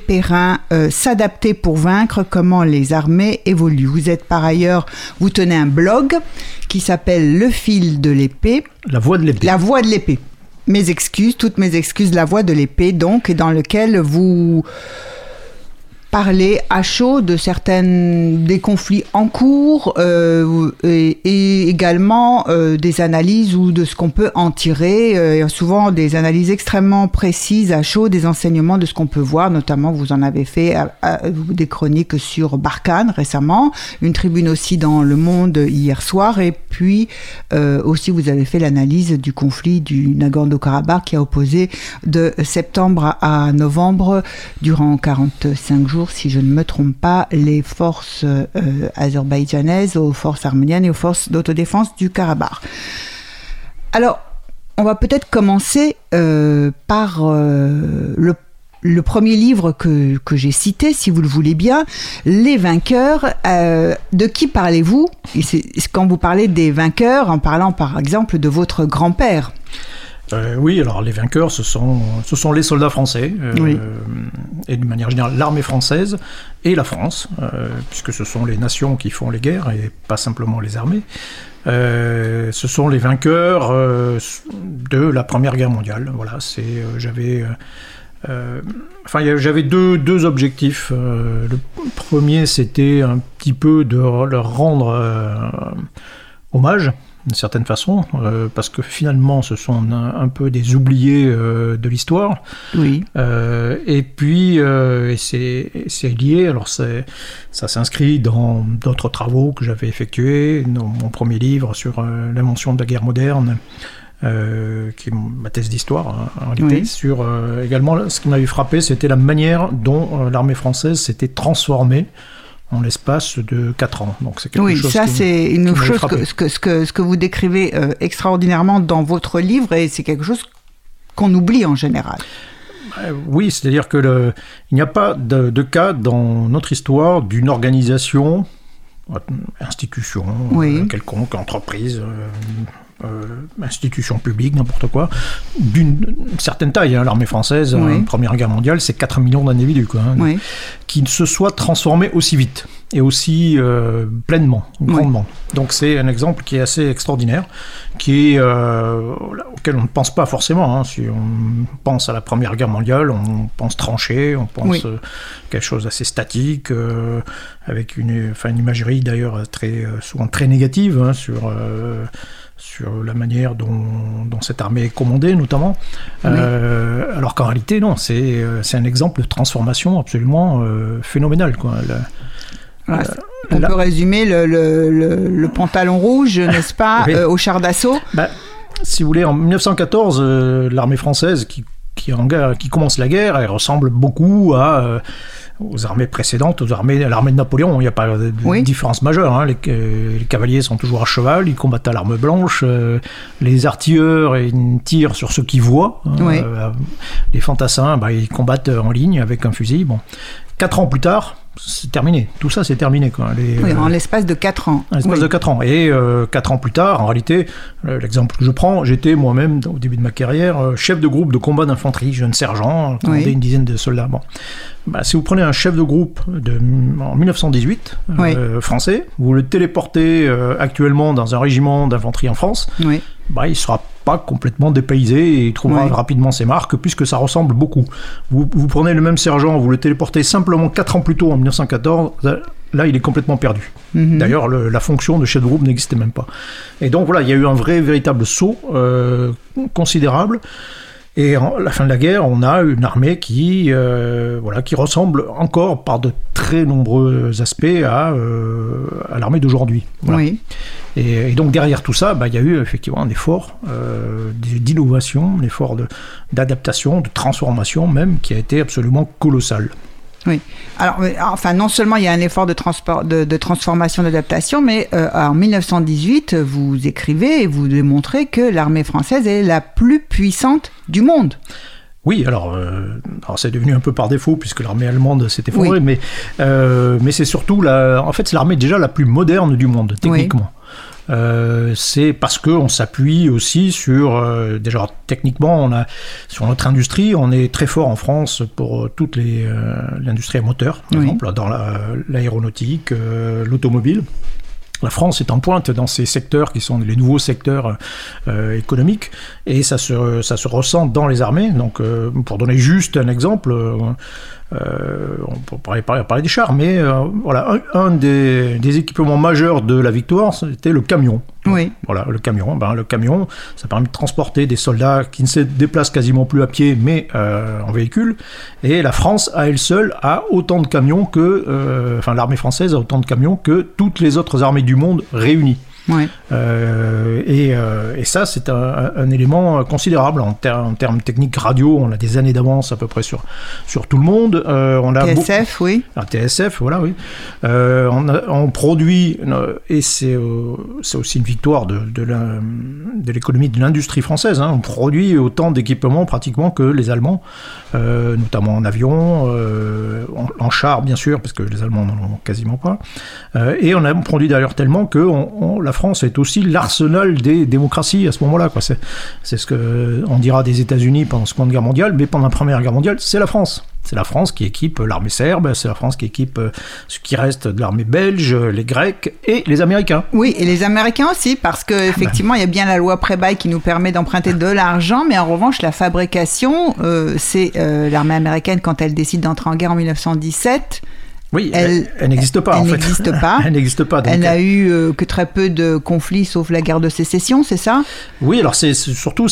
Perrin, S'adapter pour vaincre, comment les armées évoluent. Vous tenez un blog qui s'appelle Le fil de l'épée. La voix de l'épée. La voix de l'épée. Toutes mes excuses, La voix de l'épée, donc, dans lequel vous parler à chaud de des conflits en cours et également des analyses ou de ce qu'on peut en tirer, souvent des analyses extrêmement précises à chaud, des enseignements de ce qu'on peut voir, notamment vous en avez fait des chroniques sur Barkhane récemment, une tribune aussi dans Le Monde hier soir, et puis aussi vous avez fait l'analyse du conflit du Nagorno-Karabakh qui a opposé de septembre à novembre durant 45 jours, si je ne me trompe pas, les forces azerbaïdjanaises aux forces arméniennes et aux forces d'autodéfense du Karabakh. Alors, on va peut-être commencer par le premier livre que j'ai cité, si vous le voulez bien, Les vainqueurs. De qui parlez-vous ? Quand vous parlez des vainqueurs, en parlant par exemple de votre grand-père. Oui, alors les vainqueurs, ce sont les soldats français, oui. Et d'une manière générale l'armée française et la France, puisque ce sont les nations qui font les guerres et pas simplement les armées. Ce sont les vainqueurs de la Première Guerre mondiale. Voilà, j'avais deux objectifs. Le premier, c'était un petit peu de leur rendre hommage, d'une certaine façon, parce que finalement ce sont un peu des oubliés de l'histoire. Oui. Et puis c'est lié, alors ça s'inscrit dans d'autres travaux que j'avais effectués, dans mon premier livre sur l'invention de la guerre moderne, qui est ma thèse d'histoire en réalité, oui. Sur également ce qui m'avait frappé, c'était la manière dont l'armée française s'était transformée en l'espace de 4 ans. Donc c'est quelque chose c'est une chose ce que vous décrivez extraordinairement dans votre livre, et c'est quelque chose qu'on oublie en général. Oui, c'est-à-dire que il n'y a pas de cas dans notre histoire d'une organisation, institution, oui. Quelconque, entreprise, institution publique, n'importe quoi, d'une certaine taille. L'armée française, oui. Première Guerre mondiale, c'est 4 millions d'individus, oui. Qui se soient transformés aussi vite et aussi pleinement, grandement. Oui. Donc c'est un exemple qui est assez extraordinaire, auquel on ne pense pas forcément. Si on pense à la Première Guerre mondiale, on pense tranchée, on pense quelque chose d'assez statique, avec une imagerie d'ailleurs souvent très négative sur la manière dont cette armée est commandée, notamment. Oui. Alors qu'en réalité, non, c'est un exemple de transformation absolument phénoménal, quoi. On peut résumer le pantalon rouge, n'est-ce pas, oui. Au char d'assaut. Si vous voulez, en 1914, l'armée française qui commence la guerre, elle ressemble beaucoup aux armées précédentes, l'armée de Napoléon. Il n'y a pas de différence majeure. Les cavaliers sont toujours à cheval, ils combattent à l'arme blanche. Les artilleurs, ils tirent sur ceux qu'ils voient. Oui. Les fantassins, ils combattent en ligne avec un fusil. 4 ans plus tard, c'est terminé. Tout ça, c'est terminé, quoi. En l'espace de 4 ans. En l'espace de 4 ans. Et 4 ans plus tard, en réalité, l'exemple que je prends, j'étais moi-même, au début de ma carrière, chef de groupe de combat d'infanterie, jeune sergent, commandé une dizaine de soldats. Si vous prenez un chef de groupe en 1918, français, vous le téléportez actuellement dans un régiment d'infanterie en France, il ne sera pas complètement dépaysé et il trouvera rapidement ses marques, puisque ça ressemble beaucoup. Vous prenez le même sergent, vous le téléportez simplement 4 ans plus tôt, en 1914, là il est complètement perdu. Mm-hmm. D'ailleurs, la fonction de chef de groupe n'existait même pas. Et donc voilà, il y a eu un véritable saut considérable. Et à la fin de la guerre, on a une armée qui ressemble encore par de très nombreux aspects à l'armée d'aujourd'hui. Voilà. Oui. Et donc derrière tout ça, il y a eu effectivement un effort d'innovation, un effort d'adaptation, de transformation même, qui a été absolument colossal. Oui. Alors, non seulement il y a un effort de transformation, d'adaptation, mais en 1918, vous écrivez et vous démontrez que l'armée française est la plus puissante du monde. Oui, alors c'est devenu un peu par défaut, puisque l'armée allemande s'est effondrée, mais c'est surtout, c'est l'armée déjà la plus moderne du monde, techniquement. c'est parce qu'on s'appuie aussi sur, déjà techniquement, sur notre industrie, on est très fort en France pour toute l'industrie à moteur, par exemple, dans l'aéronautique, l'automobile. La France est en pointe dans ces secteurs qui sont les nouveaux secteurs économiques, et ça se ressent dans les armées. Donc, pour donner juste un exemple, on peut parler des chars, mais voilà, un des équipements majeurs de la victoire, c'était le camion. Oui. Voilà, le camion. Le camion, ça permet de transporter des soldats qui ne se déplacent quasiment plus à pied, mais en véhicule. Et la France, à elle seule, a autant de camions que... l'armée française a autant de camions que toutes les autres armées du monde réunies. Ouais. Et ça, c'est un élément considérable en termes techniques radio. On a des années d'avance à peu près sur tout le monde. On a TSF, oui. TSF, voilà, oui. On produit, et c'est aussi une victoire de l'économie de l'industrie française. Hein. On produit autant d'équipements pratiquement que les Allemands, notamment en avion, en char bien sûr, parce que les Allemands n'en ont quasiment pas. Et on produit d'ailleurs tellement que la France est aussi l'arsenal des démocraties à ce moment-là, quoi. C'est ce qu'on dira des États-Unis pendant la Seconde Guerre mondiale, mais pendant la Première Guerre mondiale, c'est la France. C'est la France qui équipe l'armée serbe, c'est la France qui équipe ce qui reste de l'armée belge, les Grecs et les Américains. Oui, et les Américains aussi, parce qu'effectivement, il y a bien la loi Prebail qui nous permet d'emprunter de l'argent, mais en revanche, la fabrication, c'est l'armée américaine, quand elle décide d'entrer en guerre en 1917... Oui, elle n'existe pas, en fait. Elle n'existe pas. Elle n'a eu que très peu de conflits, sauf la guerre de sécession, c'est ça ? Oui, alors c'est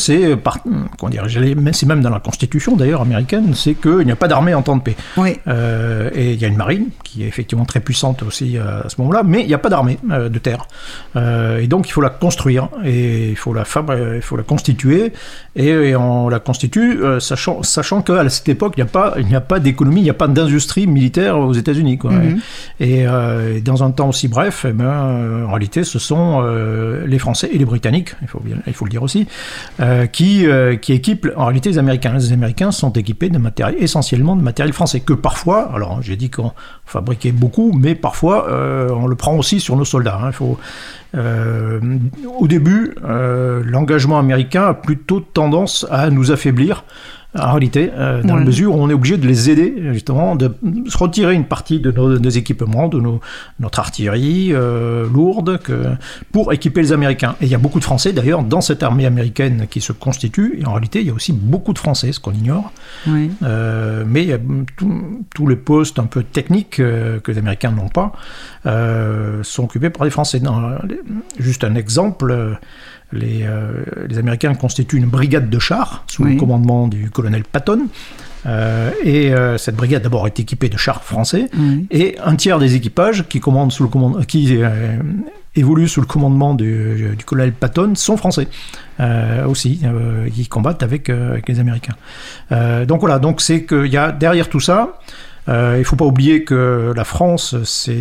même dans la Constitution, d'ailleurs, américaine, c'est qu'il n'y a pas d'armée en temps de paix. Oui. Et il y a une marine, qui est effectivement très puissante aussi à ce moment-là, mais il n'y a pas d'armée de terre. Et donc, il faut la construire, et il faut la constituer, et on la constitue, sachant qu'à cette époque, il n'y a pas d'économie, il n'y a pas d'industrie militaire aux États-Unis. Quoi. Mm-hmm. Et dans un temps aussi bref, en réalité, ce sont les Français et les Britanniques, il faut le dire aussi, qui équipent en réalité les Américains. Les Américains sont équipés essentiellement de matériel français, que parfois, alors j'ai dit qu'on fabriquait beaucoup, mais parfois on le prend aussi sur nos soldats. Hein. Au début, l'engagement américain a plutôt tendance à nous affaiblir. En réalité, dans la mesure où on est obligé de les aider, justement, de se retirer une partie de nos équipements, de notre artillerie lourde, pour équiper les Américains. Et il y a beaucoup de Français, d'ailleurs, dans cette armée américaine qui se constitue. Et en réalité, il y a aussi beaucoup de Français, ce qu'on ignore. Oui. Mais il y a tous les postes un peu techniques que les Américains n'ont pas sont occupés par les Français. Juste un exemple... Les Américains constituent une brigade de chars sous le commandement du colonel Patton. Et cette brigade d'abord est équipée de chars français, et un tiers des équipages qui évoluent sous le commandement du colonel Patton sont français aussi, qui combattent avec les Américains. Donc voilà, donc c'est qu'il y a derrière tout ça, il ne faut pas oublier que la France,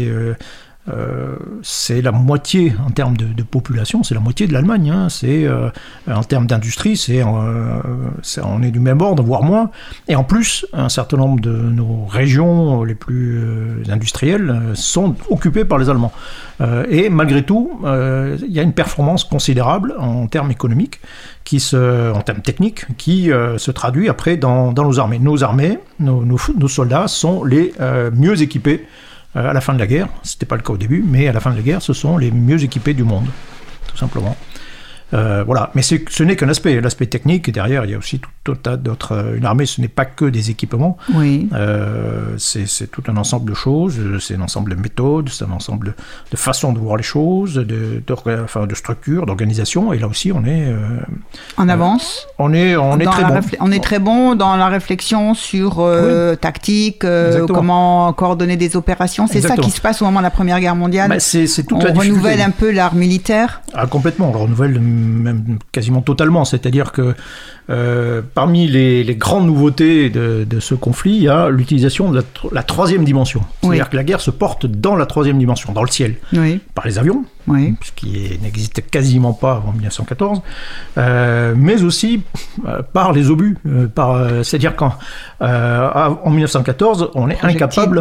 c'est la moitié en termes de population, c'est la moitié de l'Allemagne. Hein. En termes d'industrie, on est du même ordre, voire moins. Et en plus, un certain nombre de nos régions les plus industrielles sont occupées par les Allemands. Et malgré tout, il y a une performance considérable en termes économiques, en termes techniques, qui se traduit après dans nos armées. Nos armées, nos soldats sont les mieux équipés à la fin de la guerre. C'était pas le cas au début, mais à la fin de la guerre, ce sont les mieux équipés du monde, tout simplement. Voilà, mais ce n'est qu'un aspect, l'aspect technique, et derrière il y a aussi tout un tas d'autres. Une armée, ce n'est pas que des équipements, c'est tout un ensemble de choses, c'est un ensemble de méthodes, c'est un ensemble de façons de voir les choses, de structures, d'organisation, et là aussi on est en avance. On est très bon. On est très bon dans la réflexion sur tactique, comment coordonner des opérations. C'est ça qui se passe au moment de la Première Guerre mondiale. C'est toute on la difficulté. Renouvelle un peu l'art militaire. Ah, complètement, on le renouvelle même quasiment totalement, c'est-à-dire que parmi les grandes nouveautés de ce conflit, il y a l'utilisation de la troisième dimension. C'est-à-dire que la guerre se porte dans la troisième dimension, dans le ciel, par les avions, ce qui n'existe quasiment pas avant 1914, mais aussi par les obus. C'est-à-dire qu'en 1914, on est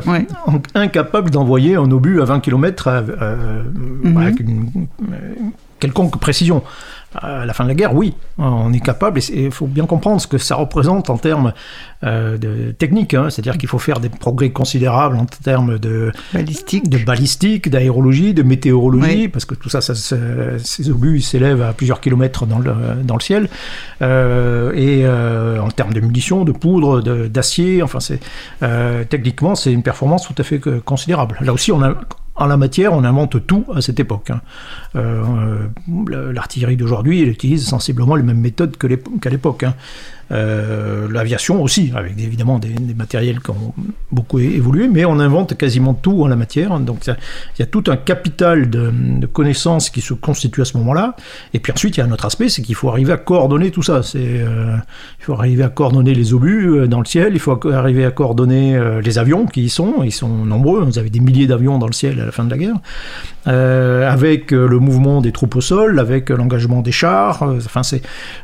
incapable d'envoyer un obus à 20 km avec quelconque précision. À la fin de la guerre, oui, on est capable, et il faut bien comprendre ce que ça représente en termes de technique, hein, c'est-à-dire qu'il faut faire des progrès considérables en termes de balistique, d'aérologie, de météorologie, parce que tout ça ces obus s'élèvent à plusieurs kilomètres dans le ciel, et en termes de munitions, de poudre, d'acier, enfin, techniquement, c'est une performance tout à fait considérable. Là aussi, en la matière, on invente tout à cette époque. Hein. L'artillerie d'aujourd'hui, elle utilise sensiblement les mêmes méthodes qu'à l'époque. Hein. L'aviation aussi, avec évidemment des matériels qui ont beaucoup évolué, mais on invente quasiment tout en la matière. Donc il y a tout un capital de connaissances qui se constitue à ce moment-là. Et puis ensuite, il y a un autre aspect, c'est qu'il faut arriver à coordonner tout ça. Il faut arriver à coordonner les obus dans le ciel, il faut arriver à coordonner les avions qui y sont. Ils sont nombreux, vous avez des milliers d'avions dans le ciel à la fin de la guerre, avec le mouvement des troupes au sol, avec l'engagement des chars. Enfin, c'est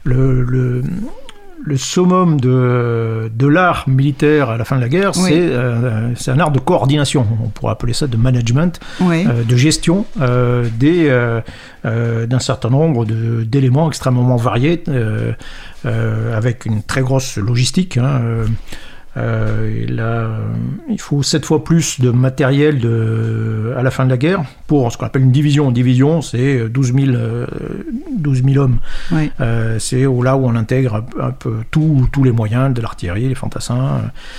le summum de l'art militaire à la fin de la guerre, oui. C'est un art de coordination, on pourrait appeler ça de management, oui. De gestion d'un certain nombre d'éléments extrêmement variés, avec une très grosse logistique. Hein, et là, il faut 7 fois plus de matériel à la fin de la guerre pour ce qu'on appelle une division. Une division, c'est 12 000 hommes. Oui. C'est là où on intègre un peu tous les moyens de l'artillerie, les fantassins,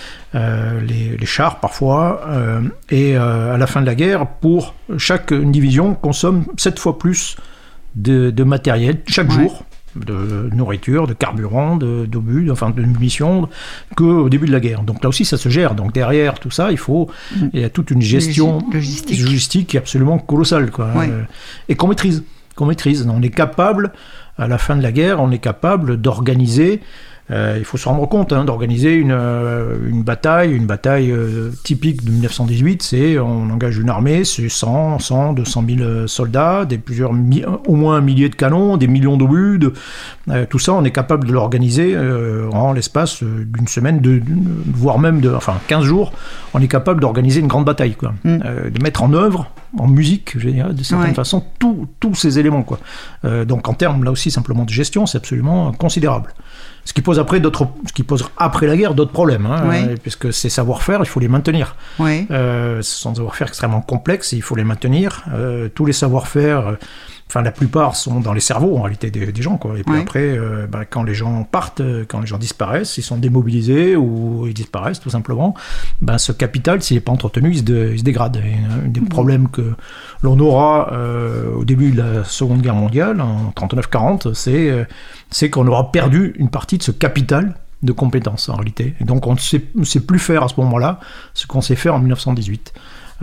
les chars parfois. Et à la fin de la guerre, pour chaque division, consomme 7 fois plus de matériel chaque jour. De nourriture, de carburant, d'obus, enfin de munitions, qu'au début de la guerre. Donc là aussi, ça se gère. Donc derrière tout ça, il y a toute une gestion logistique qui est absolument colossale, quoi. Oui. Et qu'on maîtrise. On est capable, à la fin de la guerre, d'organiser. Il faut se rendre compte d'organiser une bataille typique de 1918, c'est on engage une armée, c'est 200 000 soldats, au moins un millier de canons, des millions d'obus, tout ça on est capable de l'organiser en l'espace d'une semaine, voire même 15 jours, on est capable d'organiser une grande bataille, quoi. De mettre en œuvre, en musique, je dirais, de certaine façon, tous ces éléments, quoi. Donc en termes là aussi simplement de gestion, c'est absolument considérable. Ce qui pose après la guerre d'autres problèmes, hein, puisque ces savoir-faire, il faut les maintenir. Oui. Ce sont des savoir-faire extrêmement complexes et il faut les maintenir. Tous les savoir-faire, la plupart sont dans les cerveaux en réalité des gens, quoi. Et puis après, quand les gens partent, quand les gens disparaissent, ils sont démobilisés ou ils disparaissent tout simplement, ce capital, s'il n'est pas entretenu, il se dégrade. Et un des problèmes que l'on aura au début de la Seconde Guerre mondiale, en 39-40, c'est qu'on aura perdu une partie de ce capital de compétences en réalité. Et donc on ne sait plus faire à ce moment-là ce qu'on sait faire en 1918.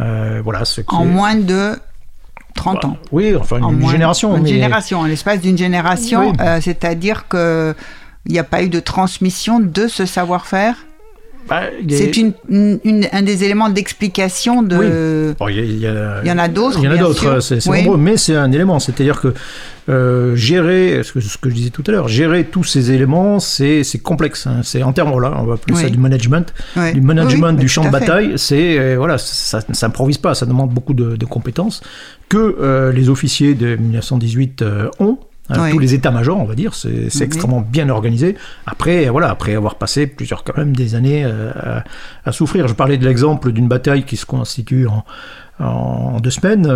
En moins de 30 ans. Oui, une génération. En l'espace d'une génération, c'est-à-dire qu'il n'y a pas eu de transmission de ce savoir-faire. C'est un des éléments d'explication de... Oui. Il y en a d'autres. Il y en a d'autres, c'est nombreux, mais c'est un élément. C'est-à-dire que gérer, ce que je disais tout à l'heure, gérer tous ces éléments, c'est complexe. Hein. C'est en termes, on va appeler ça du management. Oui. Du management du champ de bataille, ça ne s'improvise pas, ça demande beaucoup de compétences que les officiers de 1918 ont. Tous les états-majors, on va dire, c'est extrêmement bien organisé. Après avoir passé quand même des années à souffrir. Je parlais de l'exemple d'une bataille qui se constitue en 2 semaines.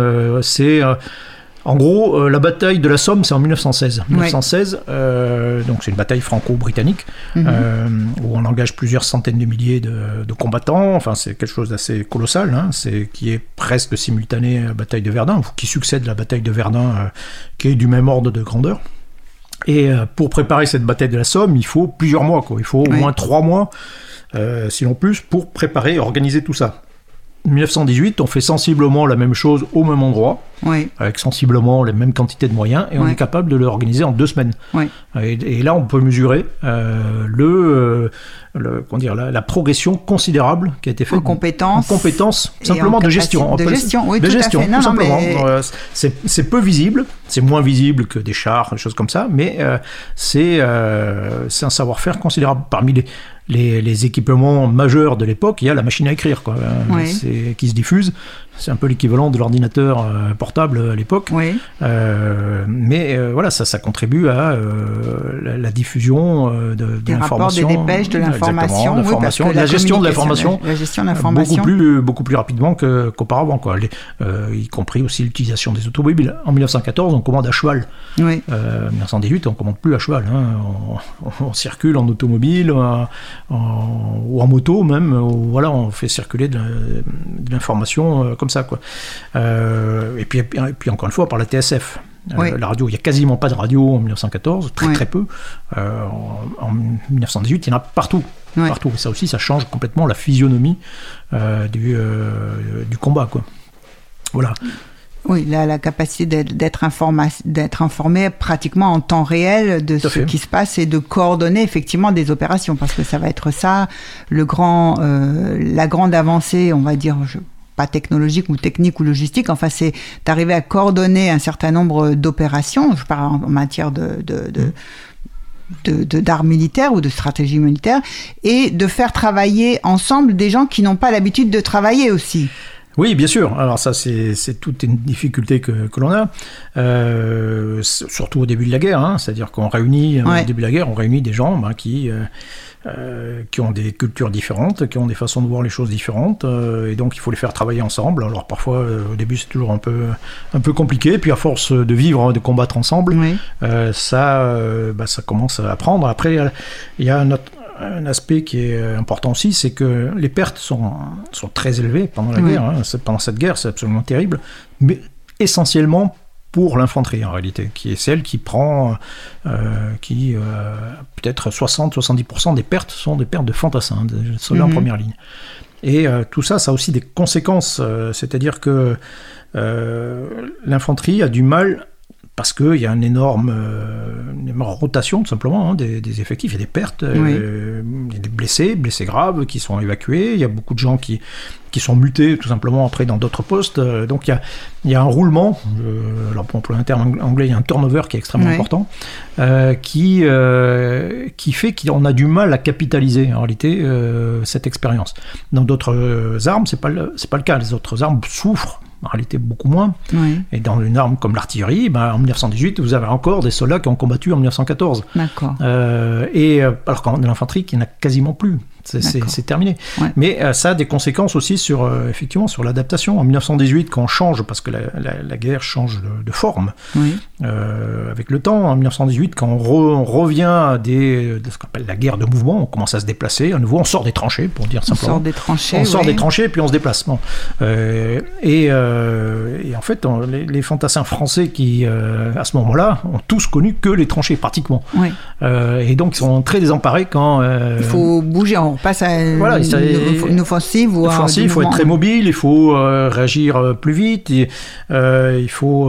En gros, la bataille de la Somme, c'est en 1916. 1916, donc c'est une bataille franco-britannique, où on engage plusieurs centaines de milliers de combattants. Enfin, c'est quelque chose d'assez colossal, hein, qui est presque simultané à la bataille de Verdun, qui succède à la bataille de Verdun, qui est du même ordre de grandeur. Et pour préparer cette bataille de la Somme, il faut plusieurs mois, quoi. Il faut au moins 3 mois, sinon plus, pour préparer et organiser tout ça. 1918, on fait sensiblement la même chose au même endroit, avec sensiblement les mêmes quantités de moyens, et on est capable de l'organiser en 2 semaines. Et là, on peut mesurer la progression considérable qui a été faite en compétences simplement de gestion. De gestion, oui, tout simplement. Mais... C'est peu visible, c'est moins visible que des chars, des choses comme ça, mais c'est un savoir-faire considérable. Parmi les équipements majeurs de l'époque, il y a la machine à écrire, quoi, qui se diffuse. C'est un peu l'équivalent de l'ordinateur portable portables à l'époque. Oui. Mais voilà, ça contribue à la diffusion de l'information. Des rapports, des dépêches, de l'information. La gestion de l'information. La gestion de l'information. Beaucoup plus rapidement qu'auparavant, quoi. Y compris aussi l'utilisation des automobiles. En 1914, on commande à cheval. Oui. En 1918, on ne commande plus à cheval. On circule en automobile ou en moto même. Voilà, on fait circuler de l'information comme ça, quoi. Et puis encore une fois, par la TSF. La radio, il n'y a quasiment pas de radio en 1914, très peu. En 1918, il y en a partout. Partout. Et ça aussi, ça change complètement la physionomie du combat, quoi. Voilà. Oui, la capacité d'être informé pratiquement en temps réel de ce qui se passe et de coordonner effectivement des opérations, parce que ça va être ça, la grande avancée, on va dire, pas technologique ou technique ou logistique, enfin c'est d'arriver à coordonner un certain nombre d'opérations, je parle en matière d'art militaire ou de stratégie militaire, et de faire travailler ensemble des gens qui n'ont pas l'habitude de travailler aussi. Oui, bien sûr. Alors ça, c'est toute une difficulté que l'on a, surtout au début de la guerre. C'est-à-dire qu'on réunit, au début de la guerre, on réunit des gens qui ont des cultures différentes, qui ont des façons de voir les choses différentes, et donc il faut les faire travailler ensemble. Alors parfois, au début, c'est toujours un peu compliqué, puis à force de vivre, de combattre ensemble, ça commence à apprendre. Après, il y a un aspect qui est important aussi, c'est que les pertes sont très élevées pendant la guerre. Pendant cette guerre, c'est absolument terrible, mais essentiellement pour l'infanterie en réalité, qui est celle qui prend, peut-être 60-70% des pertes sont des pertes de fantassins, des soldats en première ligne. Et tout ça, ça a aussi des conséquences, c'est-à-dire que l'infanterie a du mal, parce qu'il y a une énorme rotation, tout simplement, des effectifs. Il y a des pertes, il y a des blessés graves qui sont évacués. Il y a beaucoup de gens qui sont mutés, tout simplement, après dans d'autres postes. Donc il y a un roulement, alors pour employer un terme anglais, il y a un turnover qui est extrêmement important, qui fait qu'on a du mal à capitaliser, en réalité, cette expérience. Dans d'autres armes, c'est pas le cas. Les autres armes souffrent, en réalité beaucoup moins. Et dans une arme comme l'artillerie, en 1918, vous avez encore des soldats qui ont combattu en 1914. D'accord. Alors qu'en l'infanterie, qui n'a quasiment plus. C'est terminé. Mais ça a des conséquences aussi effectivement sur l'adaptation. En 1918, quand on change, parce que la guerre change de forme avec le temps, en 1918, quand on revient à de ce qu'on appelle la guerre de mouvement, on commence à se déplacer. À nouveau, on sort des tranchées, pour dire simplement. On sort des tranchées, puis on se déplace. Bon. Et en fait, les fantassins français qui, à ce moment-là, ont tous connu que les tranchées, pratiquement. Et donc, ils sont très désemparés quand... il faut bouger, on passe à une offensive. Il faut être très mobile, il faut réagir plus vite, il faut...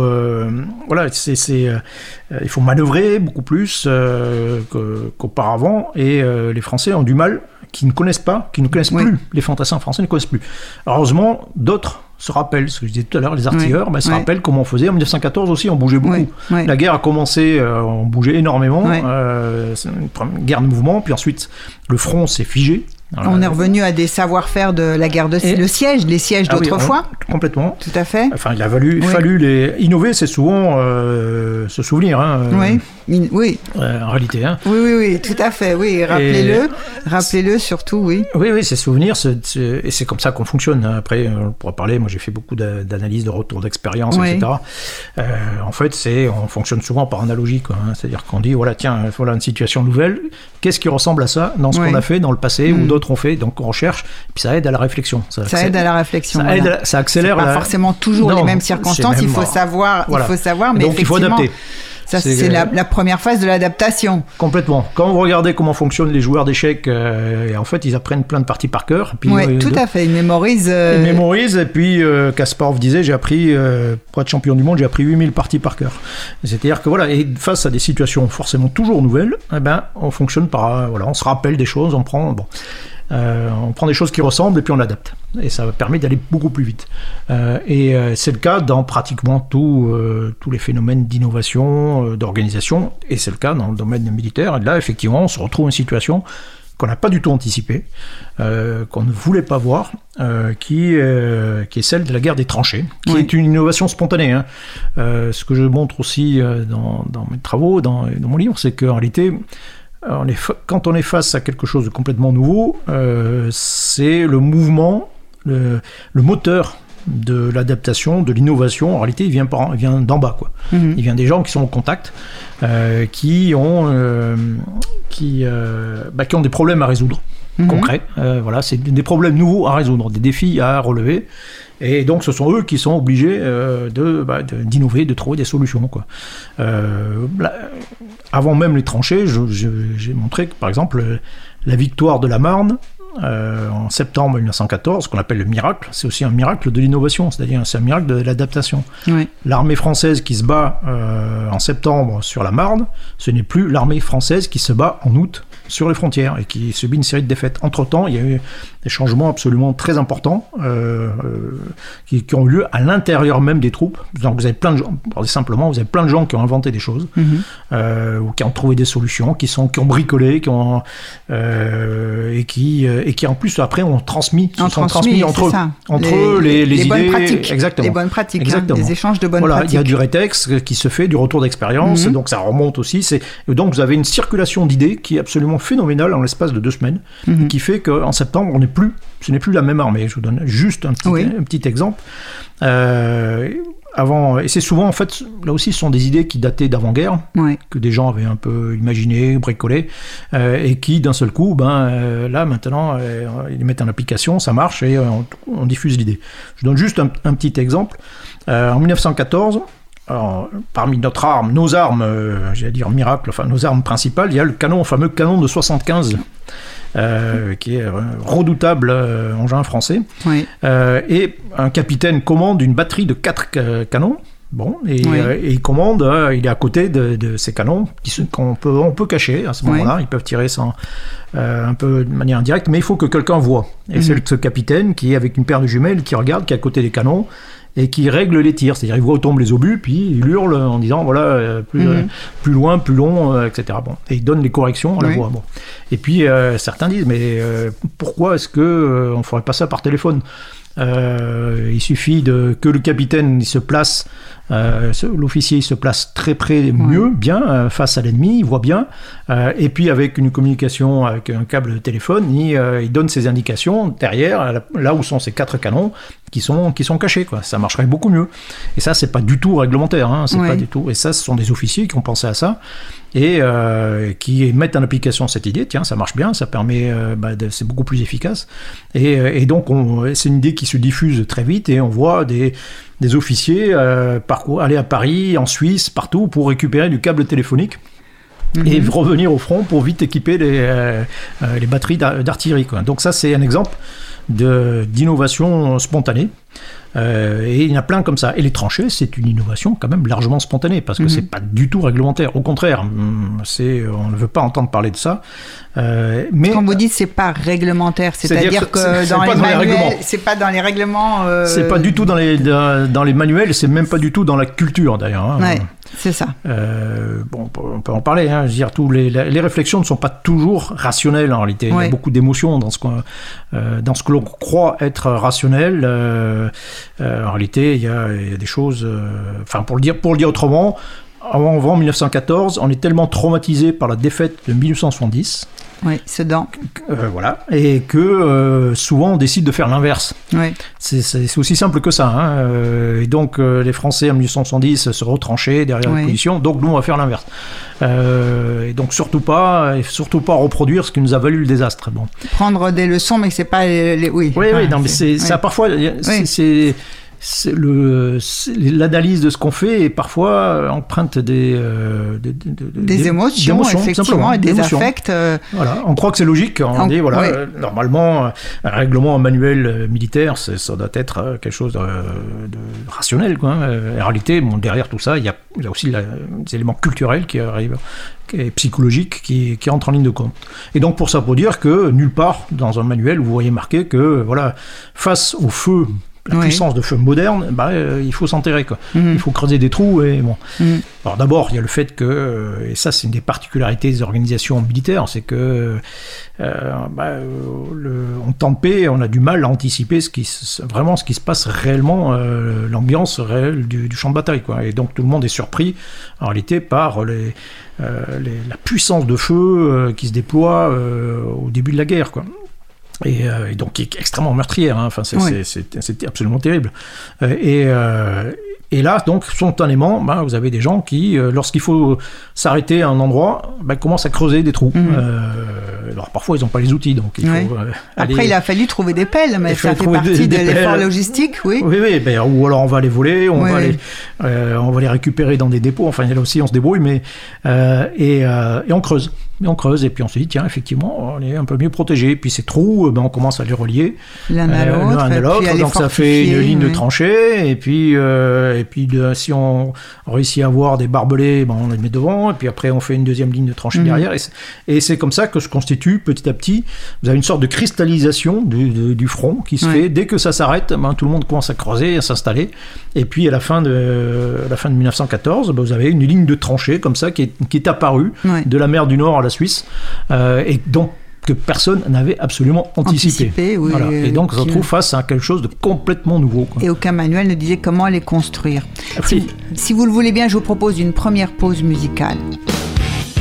il faut manœuvrer beaucoup plus qu'auparavant, et les Français ont du mal, qui ne connaissent plus, les fantassins français ne connaissent plus. Heureusement, d'autres se rappellent, ce que je disais tout à l'heure, les artilleurs se rappellent comment on faisait. En 1914 aussi, on bougeait beaucoup. La guerre a commencé, on bougeait énormément, c'est une guerre de mouvement, puis ensuite le front s'est figé. On est revenu à des savoir-faire de la guerre les sièges d'autrefois. Complètement. Tout à fait. Enfin, il a fallu les innover, c'est souvent se souvenir. Oui. En réalité. Oui, tout à fait. Oui, rappelez-le surtout, oui. Oui, c'est souvenir, et c'est comme ça qu'on fonctionne. Après, on pourra parler. Moi, j'ai fait beaucoup d'analyses, de retours d'expérience, etc. En fait, on fonctionne souvent par analogie, quoi. C'est-à-dire qu'on dit, voilà une situation nouvelle. Qu'est-ce qui ressemble à ça dans ce qu'on a fait dans le passé ou d'autres ont fait, donc on recherche, puis ça aide à la réflexion. Ça aide à la réflexion. Ça accélère. C'est pas forcément toujours les mêmes circonstances, il faut savoir, mais donc il faut adapter. Ça, c'est la première phase de l'adaptation. Complètement. Quand vous regardez comment fonctionnent les joueurs d'échecs, en fait, ils apprennent plein de parties par cœur. Oui, tout à fait. Ils mémorisent. Ils mémorisent, et puis Kasparov disait, pour être champion du monde, j'ai appris 8000 parties par cœur. C'est-à-dire que et face à des situations forcément toujours nouvelles, on fonctionne on se rappelle des choses, on prend des choses qui ressemblent et puis on adapte. Et ça permet d'aller beaucoup plus vite. C'est le cas dans pratiquement tous les phénomènes d'innovation, d'organisation, et c'est le cas dans le domaine militaire. Et là, effectivement, on se retrouve dans une situation qu'on n'a pas du tout anticipée, qu'on ne voulait pas voir, qui est celle de la guerre des tranchées, qui est une innovation spontanée. Hein. Ce que je montre aussi dans mes travaux, dans mon livre, c'est qu'en réalité, quand on est face à quelque chose de complètement nouveau, c'est le mouvement, le moteur de l'adaptation, de l'innovation. En réalité, il vient d'en bas, quoi. Il vient des gens qui sont au contact, qui ont des problèmes à résoudre, concrets. Voilà, c'est des problèmes nouveaux à résoudre, des défis à relever. Et donc, ce sont eux qui sont obligés d'innover, de trouver des solutions, quoi. Avant même les tranchées, j'ai montré que, par exemple, la victoire de la Marne, en septembre 1914, ce qu'on appelle le miracle, c'est aussi un miracle de l'innovation, c'est-à-dire c'est un miracle de l'adaptation. Oui. L'armée française qui se bat en septembre sur la Marne, ce n'est plus l'armée française qui se bat en août sur les frontières et qui subit une série de défaites. Entre-temps, il y a eu des changements absolument très importants qui ont eu lieu à l'intérieur même des troupes. Donc vous avez plein de gens, pour dire simplement, vous avez plein de gens qui ont inventé des choses, ou qui ont trouvé des solutions, qui ont bricolé, et qui en plus après ont transmis entre eux les idées, bonnes pratiques, exactement. Les bonnes pratiques, exactement. Les échanges de bonnes pratiques. Il y a du rétex qui se fait, du retour d'expérience, donc ça remonte aussi. Donc vous avez une circulation d'idées qui est absolument phénoménale en l'espace de 2 semaines, qui fait qu'en septembre ce n'est plus la même armée. Je vous donne juste un petit exemple. Et c'est souvent, en fait, là aussi, ce sont des idées qui dataient d'avant-guerre, que des gens avaient un peu imaginé, bricolé, et qui, d'un seul coup, là, maintenant, ils les mettent en application, ça marche, et on diffuse l'idée. Je donne juste un petit exemple. En 1914, alors, parmi nos armes, j'allais dire miracle, enfin nos armes principales, il y a le fameux canon de 75, qui est un redoutable engin français. Et un capitaine commande une batterie de 4 canons. Bon, et il commande, il est à côté de ces canons qu'on peut cacher à ce moment-là. Ils peuvent tirer un peu de manière indirecte, mais il faut que quelqu'un voie. Et c'est ce capitaine qui est avec une paire de jumelles qui regarde, qui est à côté des canons, et qui règle les tirs, c'est-à-dire il voit où tombent les obus, puis il hurle en disant voilà, plus loin, plus long, etc. Bon. Et il donne les corrections à la voix. Bon. Et puis certains disent mais pourquoi est-ce que on ferait pas ça par téléphone? Il suffit que le capitaine se place, l'officier il se place très près, bien face à l'ennemi, il voit bien, et puis avec une communication avec un câble de téléphone, il donne ses indications derrière, là où sont ces 4 canons qui sont cachés, quoi. Ça marcherait beaucoup mieux. Et ça, c'est pas du tout réglementaire, hein, c'est pas du tout. Et ça, ce sont des officiers qui ont pensé à ça et qui mettent en application cette idée. Tiens, ça marche bien, ça permet, c'est beaucoup plus efficace. Et donc, c'est une idée qui se diffuse très vite et on voit des officiers aller à Paris, en Suisse, partout pour récupérer du câble téléphonique. Et revenir au front pour vite équiper les batteries d'artillerie, quoi. Donc ça, c'est un exemple d'innovation spontanée. Et il y en a plein comme ça. Et les tranchées, c'est une innovation quand même largement spontanée, parce que c'est pas du tout réglementaire. Au contraire, on ne veut pas entendre parler de ça. Mais quand vous dites c'est pas réglementaire, c'est-à-dire que dans les manuels, c'est pas dans les règlements. C'est pas du tout dans les manuels, c'est même pas du tout dans la culture d'ailleurs. Hein. Ouais, c'est ça. Bon, on peut en parler. Hein. Je veux dire, les réflexions ne sont pas toujours rationnelles en réalité. Il y a beaucoup d'émotions dans ce que l'on croit être rationnel. En réalité, il y a des choses. Enfin, pour le dire autrement. Avant 1914, on est tellement traumatisé par la défaite de 1870. Oui, Sedan. Voilà. Et que souvent on décide de faire l'inverse. Oui. C'est aussi simple que ça. Hein. Et donc les Français en 1870 se retranchaient derrière la position. Donc nous on va faire l'inverse. Et donc surtout pas reproduire ce qui nous a valu le désastre. Bon. Prendre des leçons, mais c'est pas les. Oui. Oui, non, mais ça parfois. L'analyse de ce qu'on fait est parfois empreinte des émotions, effectivement, et des affects. Voilà, on croit que c'est logique. On dit normalement, un règlement manuel militaire, ça doit être quelque chose de rationnel, quoi. En réalité, derrière tout ça, il y a aussi des éléments culturels qui arrivent, et psychologiques qui entrent en ligne de compte. Et donc pour ça, pour dire que nulle part dans un manuel vous voyez marqué que face au feu la puissance de feu moderne, il faut s'enterrer, quoi. Il faut creuser des trous et bon. Alors d'abord, il y a le fait que, et ça c'est une des particularités des organisations militaires, c'est que en temps de paix, on a du mal à anticiper ce qui se passe réellement, l'ambiance réelle du champ de bataille, quoi. Et donc tout le monde est surpris en réalité par la puissance de feu qui se déploie au début de la guerre, quoi. Et donc qui est extrêmement meurtrière, hein. Enfin, c'est absolument terrible. Et là, donc, spontanément, vous avez des gens qui, lorsqu'il faut s'arrêter à un endroit, commencent à creuser des trous. Alors, parfois, ils n'ont pas les outils, donc il faut Après, il a fallu trouver des pelles, mais ça fait partie de l'effort logistique, oui. Oui, ou alors on va les voler, on va les récupérer dans des dépôts. Enfin, là aussi, on se débrouille, mais et on creuse. Et on creuse, et puis on se dit, tiens, effectivement, on est un peu mieux protégé. Et puis ces trous, on commence à les relier l'un à l'autre, donc ça fait une ligne de tranchée. Et puis si on réussit à avoir des barbelés, on les met devant. Et puis après, on fait une deuxième ligne de tranchée derrière. Et c'est comme ça que se constitue petit à petit. Vous avez une sorte de cristallisation du front qui se fait. Dès que ça s'arrête, tout le monde commence à creuser, à s'installer. Et puis à la fin de 1914, vous avez une ligne de tranchée comme ça qui est apparue de la mer du Nord à la Suisse, et donc que personne n'avait absolument anticipé. Oui, voilà. Et donc on se retrouve face à quelque chose de complètement nouveau, quoi. Et aucun manuel ne disait comment les construire. Si vous le voulez bien, je vous propose une première pause musicale.